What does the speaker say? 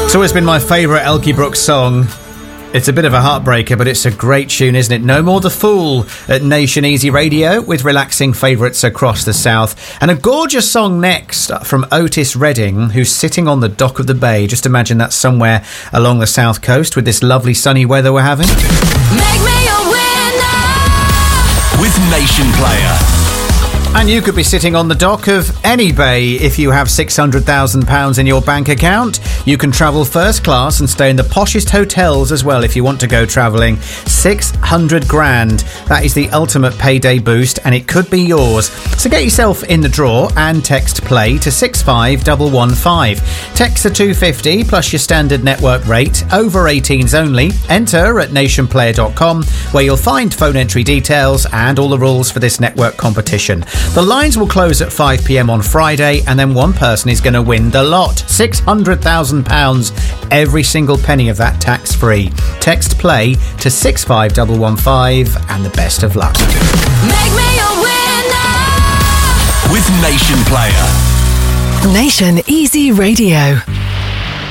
It's always been my favourite Elkie Brooks song. It's a bit of a heartbreaker, but it's a great tune, isn't it? No More the Fool at Nation Easy Radio with relaxing favourites across the south. And a gorgeous song next from Otis Redding, who's sitting on the dock of the bay. Just imagine that somewhere along the south coast with this lovely sunny weather we're having. Make me a winner with Nation Player. And you could be sitting on the dock of any bay if you have £600,000 in your bank account. You can travel first class and stay in the poshest hotels as well if you want to go travelling. 600 grand. That is the ultimate payday boost, and it could be yours. So get yourself in the draw and text play to 65115. Text the 250 plus your standard network rate. Over 18s only. Enter at nationplayer.com, where you'll find phone entry details and all the rules for this network competition. The lines will close at 5 p.m. on Friday, and then one person is going to win the lot. £600,000, every single penny of that tax-free. Text play to 65115, and the best of luck. Make me a winner with Nation Player. Nation Easy Radio.